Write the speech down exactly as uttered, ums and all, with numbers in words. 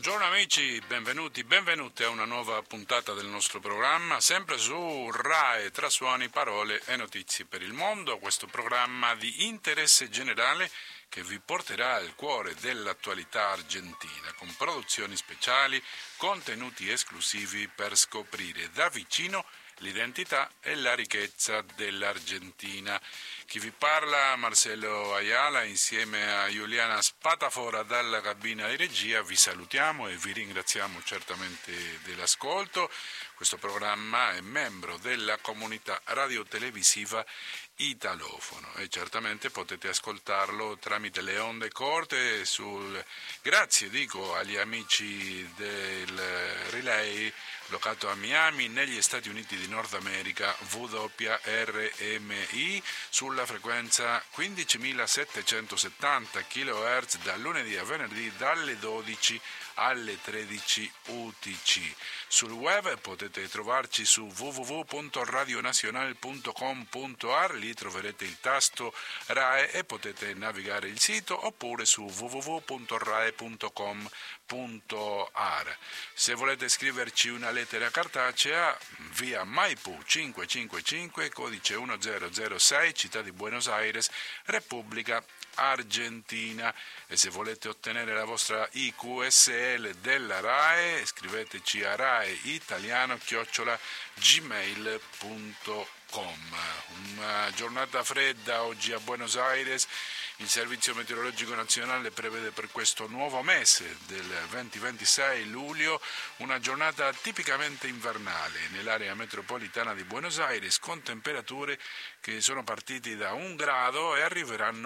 Buongiorno amici, benvenuti, benvenute a una nuova puntata del nostro programma, sempre su RAE, tra suoni, parole e notizie per il mondo, questo programma di interesse generale che vi porterà al cuore dell'attualità argentina, con produzioni speciali, contenuti esclusivi per scoprire da vicino l'identità e la ricchezza dell'Argentina. Chi vi parla, Marcello Ayala, insieme a Giuliana Spatafora dalla cabina di regia, vi salutiamo e vi ringraziamo certamente dell'ascolto. Questo programma è membro della comunità radiotelevisiva italofono e certamente potete ascoltarlo tramite le onde corte sul... grazie dico agli amici del Relay locato a Miami negli Stati Uniti di Nord America W R M I sulla frequenza quindicimilasettecentosettanta chilohertz da lunedì a venerdì dalle dodici alle tredici U T C. Sul web potete trovarci su w w w punto radionazionale punto com punto a r, lì troverete il tasto RAE e potete navigare il sito, oppure su w w w punto rae punto com punto a r. Se volete scriverci una lettera cartacea, via Maipú cinquecentocinquantacinque, codice uno zero zero sei, città di Buenos Aires, Repubblica Argentina. E se volete ottenere la vostra I Q S L della RAE, scriveteci a raeitaliano chiocciola gmail punto com. Una giornata fredda oggi a Buenos Aires. Il Servizio Meteorologico Nazionale prevede per questo nuovo mese del venti ventisei luglio una giornata tipicamente invernale nell'area metropolitana di Buenos Aires, con temperature che sono partite da un grado e arriveranno